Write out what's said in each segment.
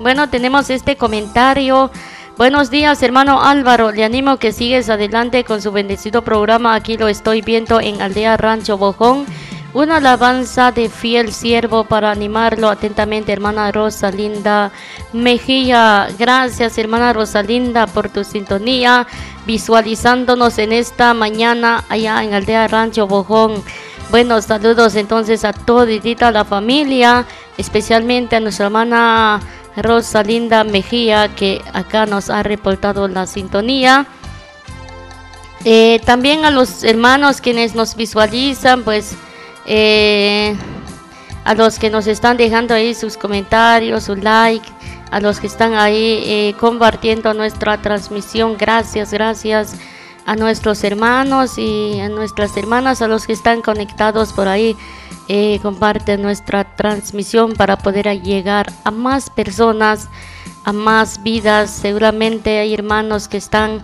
Bueno, tenemos este comentario. Buenos días, hermano Álvaro. Le animo que sigues adelante con su bendecido programa. Aquí lo estoy viendo en Aldea Rancho Bojón. Una alabanza de fiel siervo para animarlo atentamente, hermana Rosalinda Mejía. Gracias, hermana Rosalinda, por tu sintonía, visualizándonos en esta mañana allá en Aldea Rancho Bojón. Buenos saludos entonces a toditita la familia, especialmente a nuestra hermana Rosalinda Mejía, que acá nos ha reportado la sintonía. También a los hermanos quienes nos visualizan, pues a los que nos están dejando ahí sus comentarios, su like, a los que están ahí compartiendo nuestra transmisión, gracias a nuestros hermanos y a nuestras hermanas, a los que están conectados por ahí. Comparten nuestra transmisión para poder llegar a más personas, a más vidas. Seguramente hay hermanos que están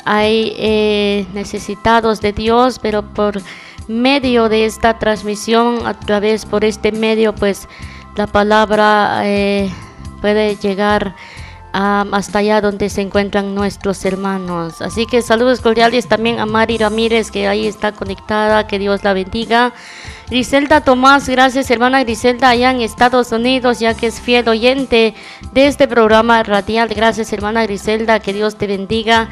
ahí necesitados de Dios, pero por medio de esta transmisión, a través por este medio, pues la palabra puede llegar hasta allá donde se encuentran nuestros hermanos. Así que saludos cordiales también a Mari Ramírez, que ahí está conectada, que Dios la bendiga. Griselda Tomás, gracias hermana Griselda allá en Estados Unidos, ya que es fiel oyente de este programa radial. Gracias hermana Griselda, que Dios te bendiga.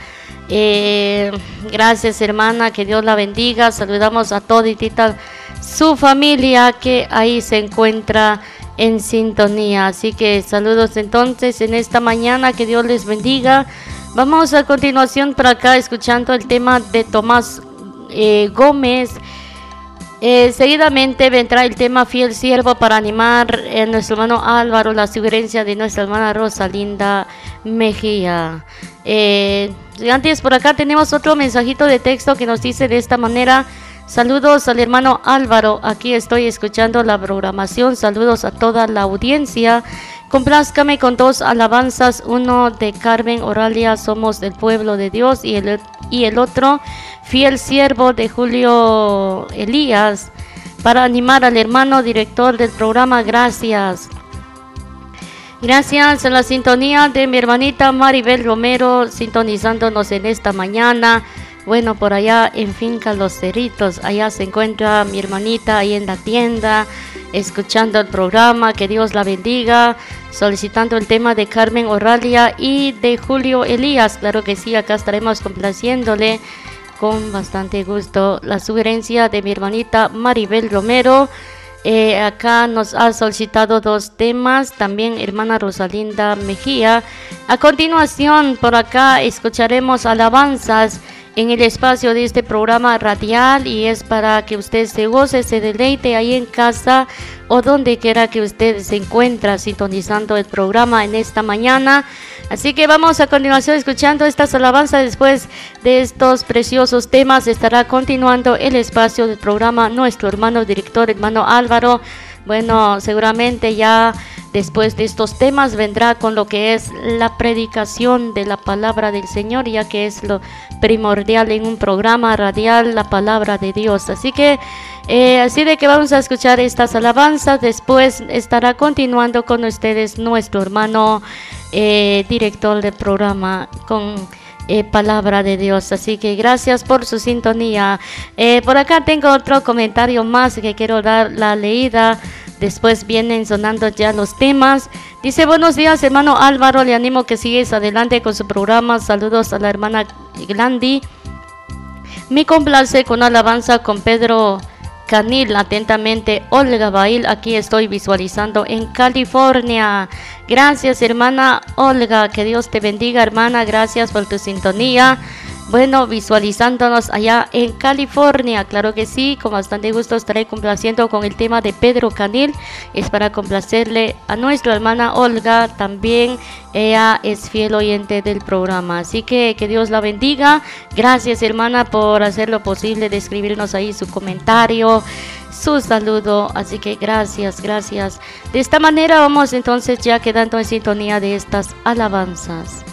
Gracias hermana, que Dios la bendiga. Saludamos a toditita su familia que ahí se encuentra en sintonía. Así que saludos entonces en esta mañana, que Dios les bendiga. Vamos a continuación por acá escuchando el tema de Tomás Gómez. Seguidamente vendrá el tema Fiel Siervo para animar a nuestro hermano Álvaro, la sugerencia de nuestra hermana Rosalinda Mejía. Antes por acá tenemos otro mensajito de texto que nos dice de esta manera: saludos al hermano Álvaro, aquí estoy escuchando la programación, saludos a toda la audiencia. Complázcame con dos alabanzas, uno de Carmen Oralia, Somos del Pueblo de Dios, y el otro, Fiel Siervo, de Julio Elías, para animar al hermano director del programa. Gracias. Gracias a la sintonía de mi hermanita Maribel Romero, sintonizándonos en esta mañana. Bueno, por allá en Finca Los Cerritos, allá se encuentra mi hermanita ahí en la tienda, escuchando el programa. Que Dios la bendiga, solicitando el tema de Carmen Oralia y de Julio Elías. Claro que sí, acá estaremos complaciéndole con bastante gusto la sugerencia de mi hermanita Maribel Romero. Acá nos ha solicitado dos temas también hermana Rosalinda Mejía. A continuación por acá escucharemos alabanzas en el espacio de este programa radial, y es para que usted se goce, se deleite ahí en casa o donde quiera que usted se encuentre sintonizando el programa en esta mañana. Así que vamos a continuación escuchando estas alabanzas. Después de estos preciosos temas estará continuando el espacio del programa nuestro hermano director, hermano Álvaro. Bueno, seguramente ya después de estos temas vendrá con lo que es la predicación de la palabra del Señor, ya que es lo primordial en un programa radial, la palabra de Dios. Así que así de que vamos a escuchar estas alabanzas. Después estará continuando con ustedes nuestro hermano director del programa con palabra de Dios. Así que gracias por su sintonía. Por acá tengo otro comentario más que quiero dar la leída. Después vienen sonando ya los temas. Dice: buenos días hermano Álvaro, le animo que sigues adelante con su programa. Saludos a la hermana Glandi. Me complace con alabanza con Pedro Canil. Atentamente Olga Bail, aquí estoy visualizando en California. Gracias hermana Olga, que Dios te bendiga hermana, gracias por tu sintonía. Bueno, visualizándonos allá en California, claro que sí, con bastante gusto estaré complaciendo con el tema de Pedro Canil. Es para complacerle a nuestra hermana Olga, también ella es fiel oyente del programa. Así que Dios la bendiga. Gracias hermana por hacer lo posible de escribirnos ahí su comentario, su saludo. Así que gracias. De esta manera vamos entonces ya quedando en sintonía de estas alabanzas.